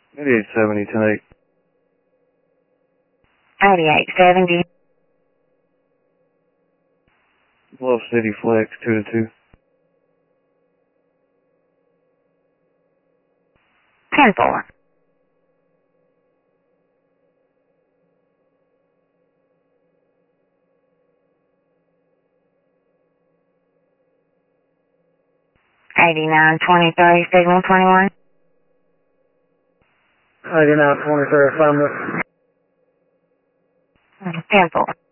8870 tonight. 8870. Bluff City Flex 2-2. 10-4. $89.23, signal 21. 89.23, affirmative. 10-4.